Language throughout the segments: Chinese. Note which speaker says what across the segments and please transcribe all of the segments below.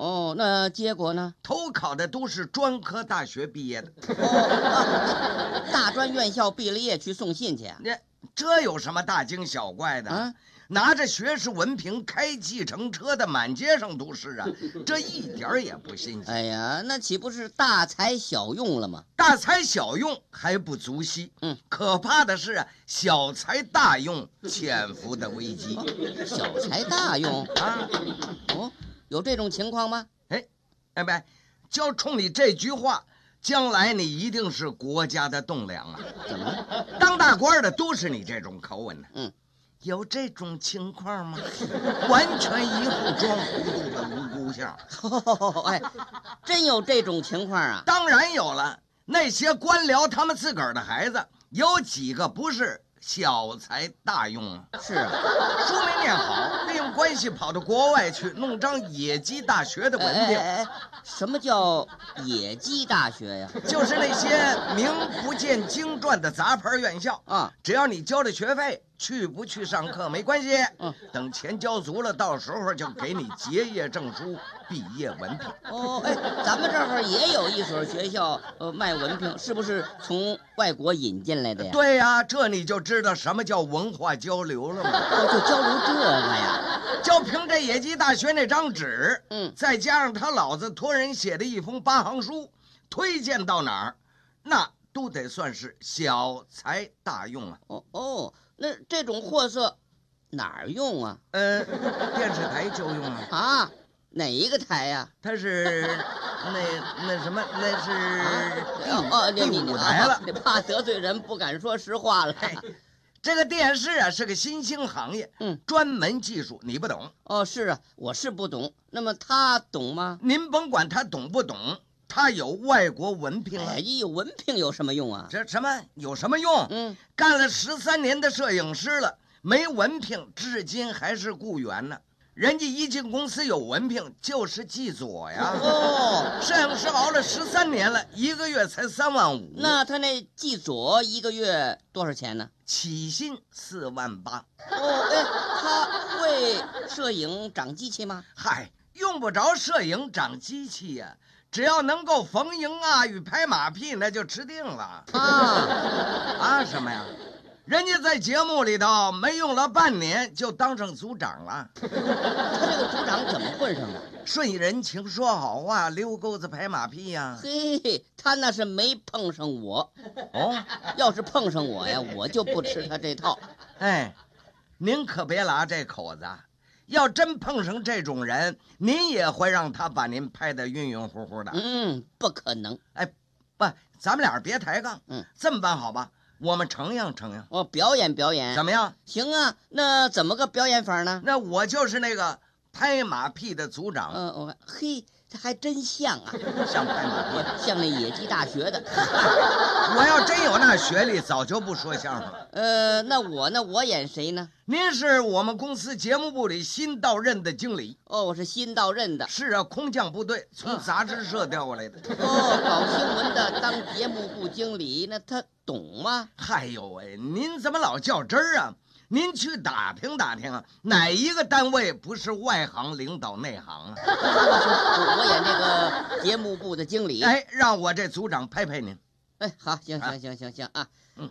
Speaker 1: 哦，那结果呢？
Speaker 2: 投考的都是专科大学毕业的。
Speaker 1: 大专院校毕了业去送信去啊？
Speaker 2: 这有什么大惊小怪的？
Speaker 1: 啊，
Speaker 2: 拿着学士文凭开计程车的满街上都是啊，这一点也不新鲜。
Speaker 1: 哎呀，那岂不是大材小用了吗？
Speaker 2: 大材小用还不足惜，可怕的是小材大用潜伏的危机。
Speaker 1: 小材大用
Speaker 2: 啊？
Speaker 1: 哦，有这种情况吗？
Speaker 2: 不，就冲你这句话，将来你一定是国家的栋梁啊！
Speaker 1: 怎么了？
Speaker 2: 当大官的都是你这种口吻的。有这种情况吗？完全一副装糊涂的无辜相。
Speaker 1: 哎，真有这种情况啊？
Speaker 2: 当然有了。那些官僚他们自个儿的孩子，有几个不是小材大用啊？
Speaker 1: 是啊，
Speaker 2: 书没念好，利用关系跑到国外去弄张野鸡大学的文凭。
Speaker 1: 什么叫野鸡大学呀？
Speaker 2: 就是那些名不见经传的杂牌院校
Speaker 1: 啊，
Speaker 2: 只要你交了学费，去不去上课没关系。等钱交足了，到时候就给你结业证书、毕业文凭。
Speaker 1: 咱们这儿也有一所学校，卖文凭，是不是从外国引进来的呀？
Speaker 2: 对呀，这你就知道什么叫文化交流了吗？
Speaker 1: 就交流这个呀。
Speaker 2: 就凭这野鸡大学那张纸，再加上他老子托人写的一封8行书，推荐到哪儿，那都得算是小材大用啊。
Speaker 1: 那这种货色哪儿用啊？
Speaker 2: 电视台就用啊。
Speaker 1: 啊，哪一个台呀？
Speaker 2: 它是那什么，那是第5台了。
Speaker 1: 你怕得罪人，不敢说实话了。
Speaker 2: 这个电视啊是个新兴行业，专门技术你不懂。
Speaker 1: 是啊，我是不懂。那么他懂吗？
Speaker 2: 您甭管他懂不懂，他有外国文凭啊。
Speaker 1: 有文凭有什么用啊？
Speaker 2: 这什么有什么用？干了13年的摄影师了，没文凭，至今还是雇员呢。人家一进公司有文凭，就是记佐呀。摄影师熬了13年了，一个月才3万5。
Speaker 1: 那他那记佐一个月多少钱呢？
Speaker 2: 起薪4万8。
Speaker 1: 他会摄影长机器吗？
Speaker 2: 嗨，用不着摄影长机器呀，只要能够逢迎啊与拍马屁，那就吃定了。什么呀？人家在节目里头没用了半年就当上组长了。
Speaker 1: 他这个组长怎么混上的？
Speaker 2: 顺人情，说好话，溜钩子拍马屁呀。
Speaker 1: 他那是没碰上我。要是碰上我呀，我就不吃他这套。
Speaker 2: 您可别拉这口子，要真碰上这种人，您也会让他把您拍得晕晕乎乎的。
Speaker 1: 不可能。
Speaker 2: 不，咱们俩别抬杠。这么办好吧？我们承应。
Speaker 1: 表演表演
Speaker 2: 怎么样？
Speaker 1: 行啊，那怎么个表演法呢？
Speaker 2: 那我就是那个拍马屁的组长。
Speaker 1: 这还真像啊，
Speaker 2: 像拍马屁，
Speaker 1: 像那野鸡大学的。
Speaker 2: 我要真有那学历，早就不说相声了。
Speaker 1: 那我呢？我演谁呢？
Speaker 2: 您是我们公司节目部里新到任的经理。
Speaker 1: 我是新到任的。
Speaker 2: 是啊，空降部队，从杂志社调过来的。
Speaker 1: 搞新闻的当节目部经理，那他懂吗？
Speaker 2: 嗨呦喂，您怎么老较真儿啊？您去打听打听啊，哪一个单位不是外行领导内行啊？
Speaker 1: 我演这个节目部的经理。
Speaker 2: 让我这组长拍您。
Speaker 1: 好，行啊。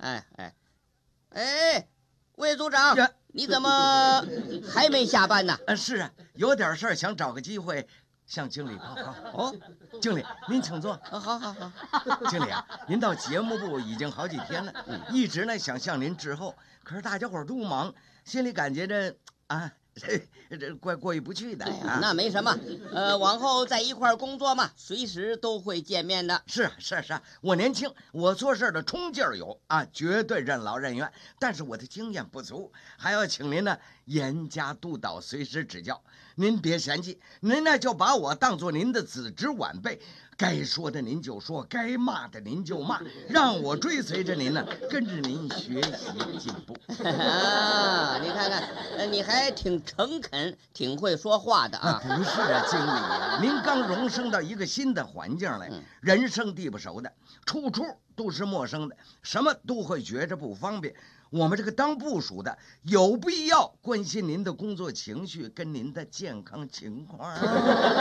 Speaker 1: 魏组长，你怎么还没下班呢？
Speaker 2: 是啊，有点事儿，想找个机会向经理报告。经理您请坐。
Speaker 1: 好。
Speaker 2: 经理啊，您到节目部已经好几天了，一直呢想向您致候，可是大家伙都忙，心里感觉这怪过意不去的。
Speaker 1: 那没什么，往后在一块儿工作嘛，随时都会见面的。
Speaker 2: 是啊，我年轻，我做事的冲劲儿有啊，绝对任劳任怨，但是我的经验不足，还要请您呢严加督导，随时指教。您别嫌弃，您呢就把我当作您的子侄晚辈，该说的您就说，该骂的您就骂，让我追随着您呢，跟着您学习进步。
Speaker 1: 你看看，你还挺诚恳，挺会说话的啊。
Speaker 2: 不是啊，经理啊，您刚荣升到一个新的环境来，人生地不熟的，处处都是陌生的，什么都会觉着不方便。我们这个当部属的有必要关心您的工作情绪跟您的健康情况。